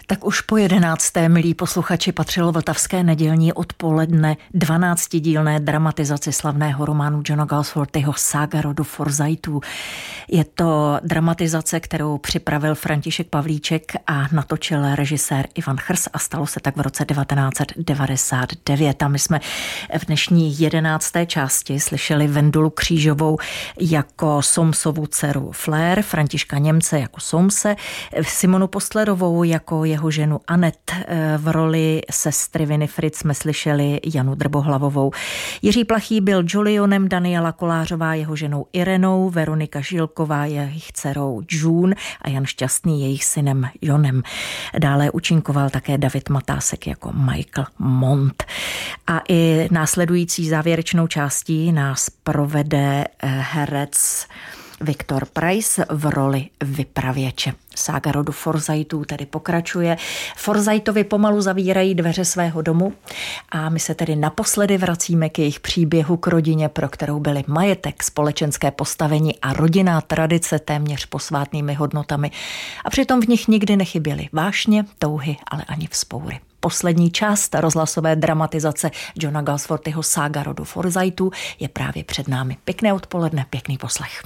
Tak už po 11. milí posluchači, patřilo vltavské nedělní odpoledne 12dílné dramatizaci slavného románu Johna Galsworthyho Sága rodu Forsythů. Je to dramatizace, kterou připravil František Pavlíček a natočil režisér Ivan Chrs a stalo se tak v roce 1999. A my jsme v dnešní 11. části slyšeli Vendulu Křížovou jako Somsovu dceru Flair, Františka Němce jako Somse, Simonu Postlerovou jako jeho ženu Anet. V roli sestry Winifred jsme slyšeli Janu Drbohlavovou. Jiří Plachý byl Jolionem, Daniela Kolářová jeho ženou Irenou, Veronika Žilková jejich dcerou June a Jan Šťastný jejich synem Jonem. Dále účinkoval také David Matásek jako Michael Mont. A i následující závěrečnou částí nás provede herec Viktor Preiss v roli vypravěče. Sága rodu Forsythů tedy pokračuje. Forsythovi pomalu zavírají dveře svého domu a my se tedy naposledy vracíme k jejich příběhu, k rodině, pro kterou byly majetek, společenské postavení a rodinná tradice téměř posvátnými hodnotami. A přitom v nich nikdy nechyběly vášně, touhy, ale ani vzpoury. Poslední část rozhlasové dramatizace Johna Galsworthyho Sága rodu Forsythů je právě před námi. Pěkné odpoledne, pěkný poslech.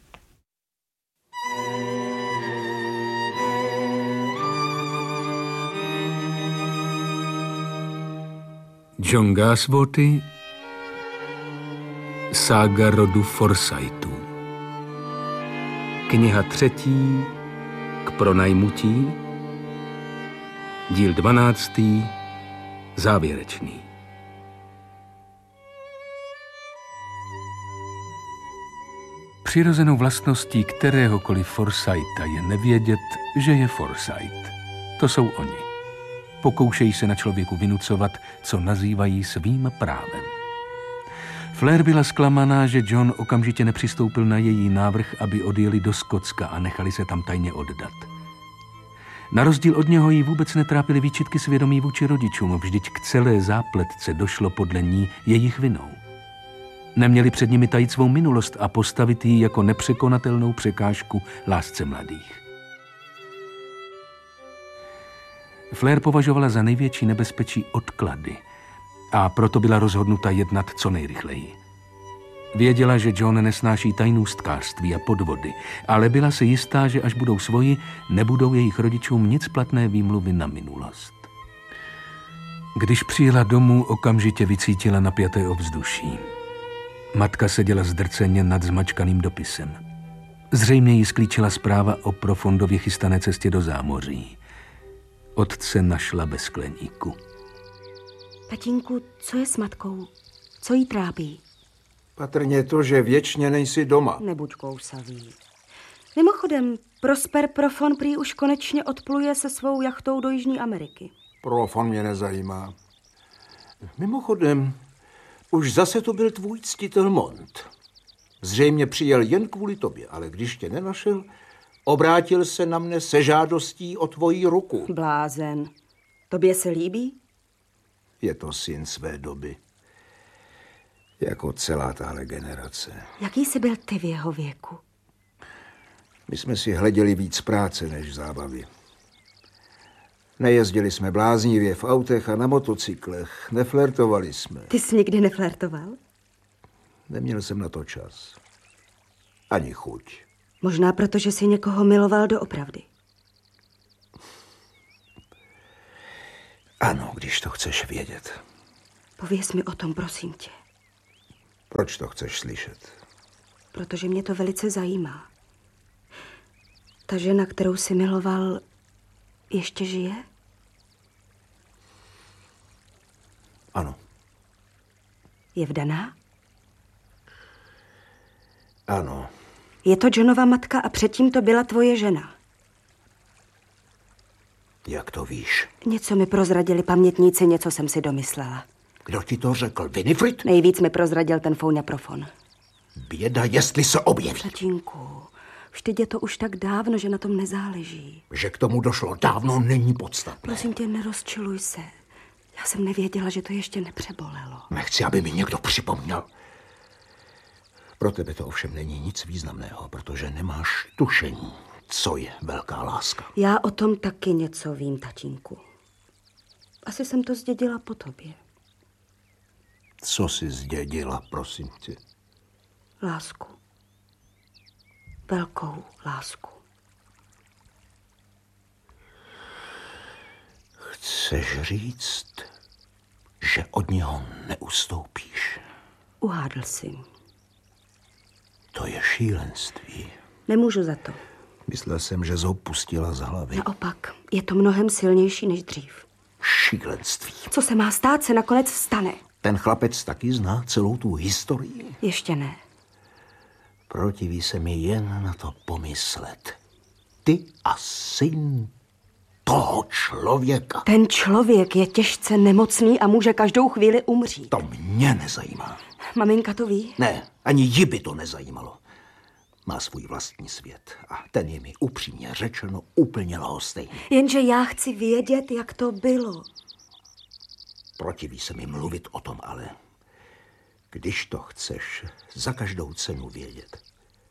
John Galsworthy, Sága rodu Forsythů. Kniha 3. K pronajmutí, díl 12. závěrečný. Přirozenou vlastností kteréhokoliv Forsytha je nevědět, že je Forsyth. To jsou oni. Pokoušejí se na člověku vynucovat, co nazývají svým právem. Flair byla zklamaná, že John okamžitě nepřistoupil na její návrh, aby odjeli do Skotska a nechali se tam tajně oddat. Na rozdíl od něho jí vůbec netrápily výčitky svědomí vůči rodičům, vždyť k celé zápletce došlo podle ní jejich vinou. Neměli před nimi tajit svou minulost a postavit ji jako nepřekonatelnou překážku lásce mladých. Flair považovala za největší nebezpečí odklady a proto byla rozhodnuta jednat co nejrychleji. Věděla, že John nesnáší tajnůstkářství a podvody, ale byla si jistá, že až budou svoji, nebudou jejich rodičům nic platné výmluvy na minulost. Když přijela domů, okamžitě vycítila napjaté ovzduší. Matka seděla zdrceně nad zmačkaným dopisem. Zřejmě jí sklíčila zpráva o Profondově chystané cestě do zámoří. Otce našla ve skleníku. Tatínku, co je s matkou? Co jí trápí? Patrně to, že věčně nejsi doma. Nebuď kousavý. Mimochodem, Prosper Profond prý už konečně odpluje se svou jachtou do Jižní Ameriky. Profond mě nezajímá. Mimochodem, už zase to byl tvůj ctitel Mont. Zřejmě přijel jen kvůli tobě, ale když tě nenašel, obrátil se na mne se žádostí o tvoji ruku. Blázen. Tobě se líbí? Je to syn své doby. Jako celá tahle generace. Jaký jsi byl ty v jeho věku? My jsme si hleděli víc práce než zábavy. Nejezdili jsme bláznivě v autech a na motocyklech. Neflirtovali jsme. Ty jsi nikdy neflirtoval? Neměl jsem na to čas. Ani chuť. Možná proto, že jsi někoho miloval doopravdy. Ano, když to chceš vědět. Pověz mi o tom, prosím tě. Proč to chceš slyšet? Protože mě to velice zajímá. Ta žena, kterou jsi miloval, ještě žije? Ano. Je vdaná? Ano. Je to Johnova matka a předtím to byla tvoje žena. Jak to víš? Něco mi prozradili pamětníci, něco jsem si domyslela. Kdo ti to řekl? Winifred? Nejvíc mi prozradil ten Fouňa Profon. Běda, jestli se objeví. Tatínku, vždyť je to už tak dávno, že na tom nezáleží. Že k tomu došlo dávno, není podstatné. Prosím tě, nerozčiluj se. Já jsem nevěděla, že to ještě nepřebolelo. Nechci, aby mi někdo připomněl. Pro tebe to ovšem není nic významného, protože nemáš tušení. co je velká láska. Já o tom taky něco vím, tatínku. Asi jsem to zdědila po tobě. Co jsi zdědila, prosím tě? Lásku. Velkou lásku. Chceš říct, že od něho neustoupíš? Uhádl jsi. To je šílenství. Nemůžu za to. Myslel jsem, že jsi ho pustila z hlavy. Naopak, je to mnohem silnější než dřív. Šílenství. Co se má stát, se nakonec stane. Ten chlapec taky zná celou tu historii. Ještě ne. Protiví se mi jen na to pomyslet. Ty a syn toho člověka. Ten člověk je těžce nemocný a může každou chvíli umřít. To mě nezajímá. Maminka to ví? Ne, ani ji by to nezajímalo. Má svůj vlastní svět a ten je mi upřímně řečeno úplně lhostejný. Jenže já chci vědět, jak to bylo. Protiví se mi mluvit o tom, ale když to chceš za každou cenu vědět.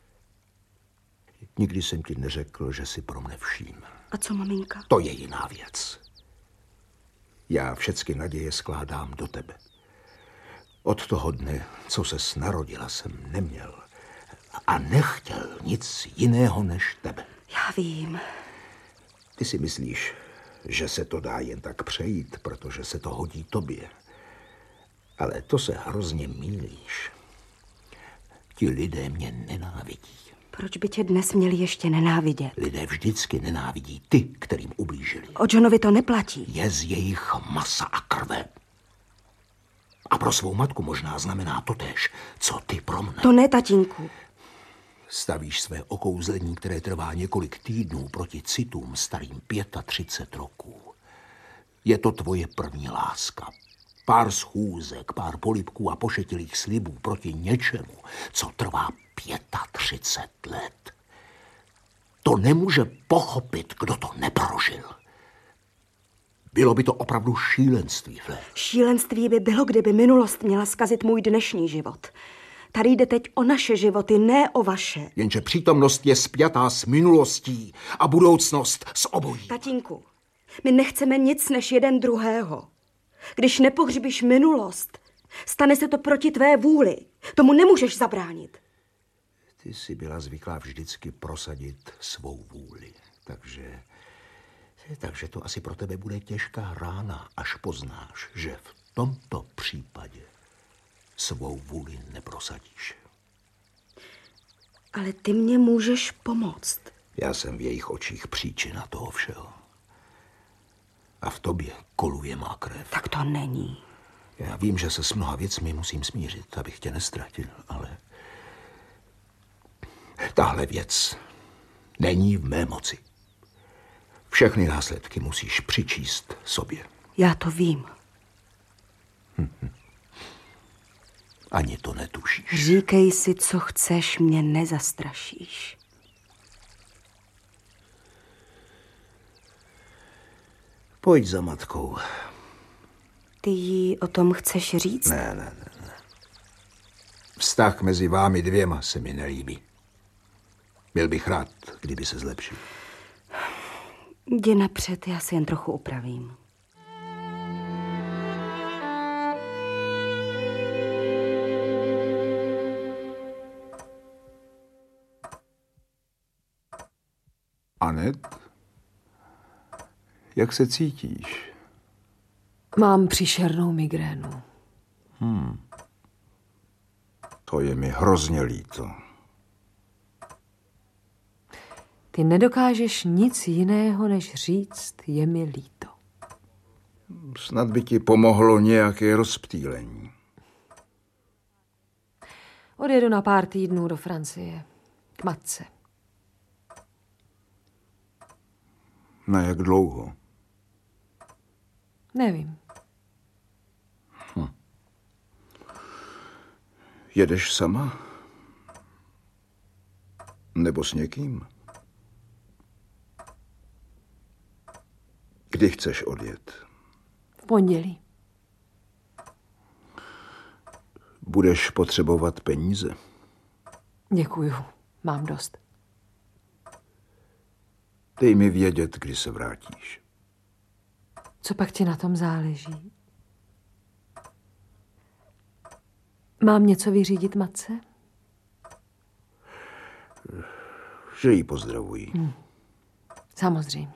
Nikdy jsem ti neřekl, že si pro mne vším. A co maminka? To je jiná věc. Já všechny naděje skládám do tebe. Od toho dne, co ses narodila, jsem neměl a nechtěl nic jiného než tebe. Já vím. Ty si myslíš, že se to dá jen tak přejít, protože se to hodí tobě. Ale to se hrozně mýlíš. Ti lidé mě nenávidí. Proč by tě dnes měli ještě nenávidět? Lidé vždycky nenávidí ty, kterým ublížili. O Johnovi to neplatí. Je z jejich masa a krve. A pro svou matku možná znamená totéž, co ty pro mne. To ne, tatínku. Stavíš své okouzlení, které trvá několik týdnů, proti citům starým 35 roků. Je to tvoje první láska. Pár schůzek, pár polibků a pošetilých slibů proti něčemu, co trvá 35 let. To nemůže pochopit, kdo to neprožil. Bylo by to opravdu šílenství, Flair. Šílenství by bylo, kdyby minulost měla zkazit můj dnešní život. Tady jde teď o naše životy, ne o vaše. Jenže přítomnost je spjatá s minulostí a budoucnost s obojí. Tatínku, my nechceme nic než jeden druhého. Když nepohřbíš minulost, stane se to proti tvé vůli. Tomu nemůžeš zabránit. Ty jsi byla zvyklá vždycky prosadit svou vůli, takže to asi pro tebe bude těžká rána, až poznáš, že v tomto případě svou vůli neprosadíš. Ale ty mě můžeš pomoct. Já jsem v jejich očích příčina toho všeho. A v tobě koluje má krev. Tak to není. Já vím, že se s mnoha věcmi musím smířit, abych tě nestratil, ale tahle věc není v mé moci. Všechny následky musíš přičíst sobě. Já to vím. Ani to netušíš. Říkej si, co chceš, mě nezastrašíš. Pojď za matkou. Ty jí o tom chceš říct? Ne. Vztah mezi vámi dvěma se mi nelíbí. Byl bych rád, kdyby se zlepšil. Jdi napřed, já si jen trochu upravím. Anet, jak se cítíš? Mám příšernou migrénu. To je mi hrozně líto. Ty nedokážeš nic jiného, než říct, je mi líto. Snad by ti pomohlo nějaké rozptýlení. Odjedu na pár týdnů do Francie. K matce. Na jak dlouho? Nevím. Jedeš sama? Nebo s někým? Kdy chceš odjet? V pondělí. Budeš potřebovat peníze? Děkuju. Mám dost. Dej mi vědět, kdy se vrátíš. Co pak ti na tom záleží? Mám něco vyřídit matce? Že jí pozdravuji. Samozřejmě.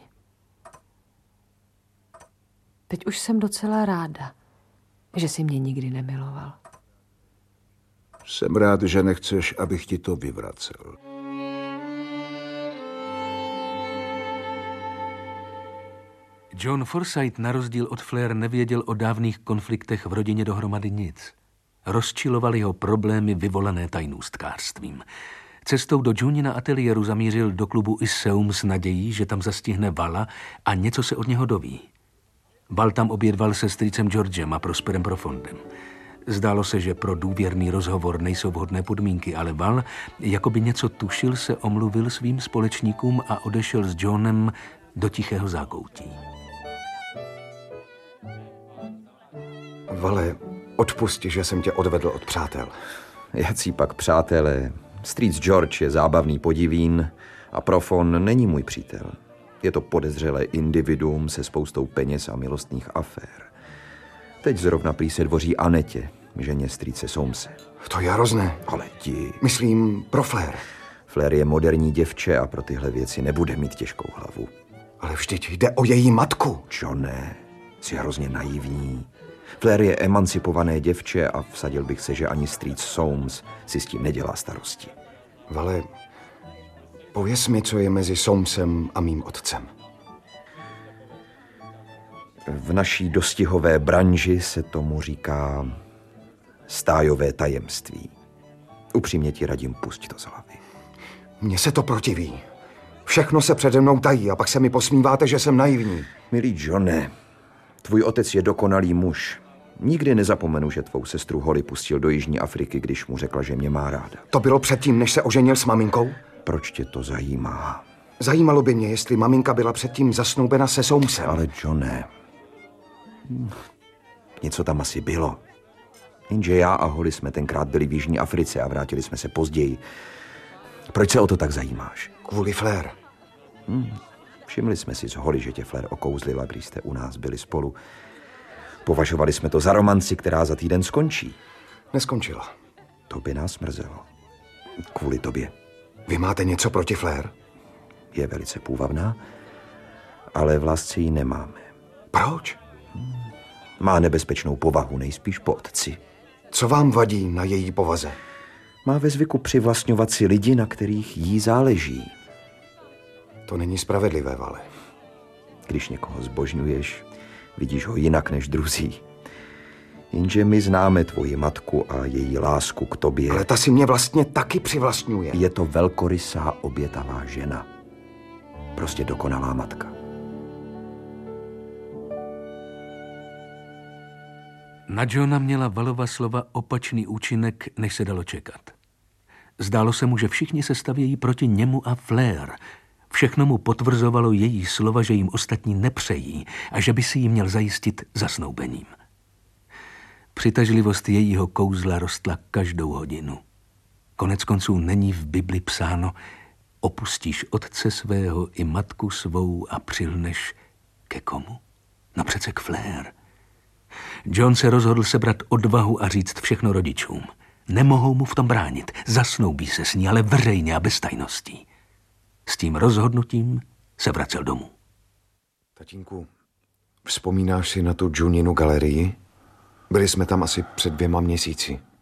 Teď už jsem docela ráda, že jsi mě nikdy nemiloval. Jsem rád, že nechceš, abych ti to vyvracel. John Forsyth na rozdíl od Fleur nevěděl o dávných konfliktech v rodině dohromady nic. Rozčilovaly ho problémy vyvolané tajnůstkářstvím. Cestou do Junina ateliéru zamířil do klubu Iseum s nadějí, že tam zastihne Vala a něco se od něho doví. Val tam obědval se strýcem Georgem a Prosperem Profondem. Zdálo se, že pro důvěrný rozhovor nejsou vhodné podmínky, ale Val, jako by něco tušil, se omluvil svým společníkům a odešel s Johnem do tichého zákoutí. Vale, odpusti, že jsem tě odvedl od přátel. Jací pak přátelé? Strýc George je zábavný podivín a Profon není můj přítel. Je to podezřelé individuum se spoustou peněz a milostných afér. Teď zrovna prý se dvoří Anetě, ženě strýce Soamse. To je hrozné. Ale ti... Myslím pro Fleur. Fleur je moderní děvče a pro tyhle věci nebude mít těžkou hlavu. Ale vždyť jde o její matku. Johne, jsi hrozně naivní. Fleur je emancipované děvče a vsadil bych se, že ani strýc Soames si s tím nedělá starosti. Vale, pověz mi, co je mezi Soamesem a mým otcem. V naší dostihové branži se tomu říká stájové tajemství. Upřímně ti radím, pusť to z hlavy. Mně se to protiví. Všechno se přede mnou tají a pak se mi posmíváte, že jsem naivní. Milý Johne, tvůj otec je dokonalý muž. Nikdy nezapomenu, že tvou sestru Holly pustil do Jižní Afriky, když mu řekla, že mě má ráda. To bylo předtím, než se oženil s maminkou? Proč tě to zajímá? Zajímalo by mě, jestli maminka byla předtím zasnoubena se Soamesem. Ale Johne, něco tam asi bylo. Jenže já a Holly jsme tenkrát byli v Jižní Africe a vrátili jsme se později. Proč se o to tak zajímáš? Kvůli Fleur. Všimli jsme si z Holly, že tě Fleur okouzlila, když jste u nás byli spolu. Považovali jsme to za romanci, která za týden skončí. Neskončila. To by nás mrzelo. Kvůli tobě. Vy máte něco proti Fleur? Je velice půvabná, ale v lásce ji nemáme. Proč? Má nebezpečnou povahu, nejspíš po otci. Co vám vadí na její povaze? Má ve zvyku přivlastňovat si lidi, na kterých jí záleží. To není spravedlivé, Vale. Když někoho zbožňuješ, vidíš ho jinak než druzí. Jenže my známe tvoji matku a její lásku k tobě. Ale ta si mě vlastně taky přivlastňuje. Je to velkorysá obětavá žena. Prostě dokonalá matka. Na Johna měla Valova slova opačný účinek, než se dalo čekat. Zdálo se mu, že všichni se stavějí proti němu a Fleur. Všechno mu potvrzovalo její slova, že jim ostatní nepřejí a že by si ji měl zajistit zasnoubením. Přitažlivost jejího kouzla rostla každou hodinu. Koneckonců není v Bibli psáno: opustíš otce svého i matku svou a přilneš ke komu? No přece k Fleur. John se rozhodl sebrat odvahu a říct všechno rodičům. Nemohou mu v tom bránit, zasnoubí se s ní, ale veřejně a bez tajností. S tím rozhodnutím se vracel domů. Tatínku, vzpomínáš si na tu Juninu galerii? Byli jsme tam asi před 2 měsíci.